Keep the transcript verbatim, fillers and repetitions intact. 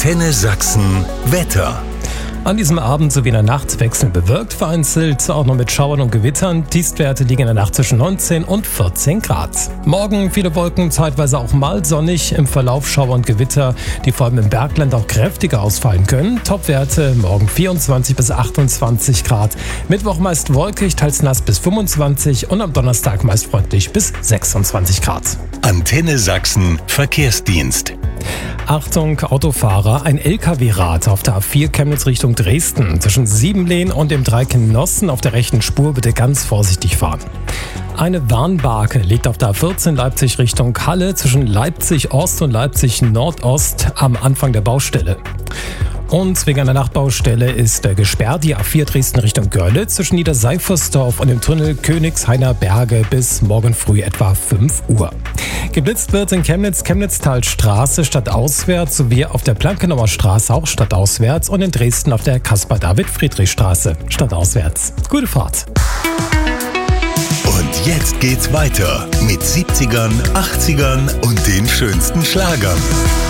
Antenne Sachsen Wetter. An diesem Abend sowie in der Nacht wechseln bewölkt, vereinzelt auch noch mit Schauern und Gewittern. Tiefstwerte liegen in der Nacht zwischen neunzehn und vierzehn Grad. Morgen viele Wolken, zeitweise auch mal sonnig, im Verlauf Schauer und Gewitter, die vor allem im Bergland auch kräftiger ausfallen können. Topwerte morgen vierundzwanzig bis achtundzwanzig Grad. Mittwoch meist wolkig, teils nass bis fünfundzwanzig und am Donnerstag meist freundlich bis sechsundzwanzig Grad. Antenne Sachsen Verkehrsdienst. Achtung, Autofahrer, ein L K W-Rad auf der A vier Chemnitz Richtung Dresden. Zwischen Siebenlehn und dem Dreieck Nossen auf der rechten Spur bitte ganz vorsichtig fahren. Eine Warnbarke liegt auf der A vierzehn Leipzig Richtung Halle zwischen Leipzig Ost und Leipzig Nordost am Anfang der Baustelle. Und wegen einer Nachtbaustelle ist äh, gesperrt die A vier Dresden Richtung Görlitz zwischen Niederseifersdorf und dem Tunnel Königshainer Berge bis morgen früh etwa fünf Uhr. Geblitzt wird in Chemnitz Chemnitztalstraße stadtauswärts sowie auf der Plankenauer Straße auch stadtauswärts und in Dresden auf der Caspar-David-Friedrich-Straße stadtauswärts. Gute Fahrt! Und jetzt geht's weiter mit siebzigern, achtzigern und den schönsten Schlagern.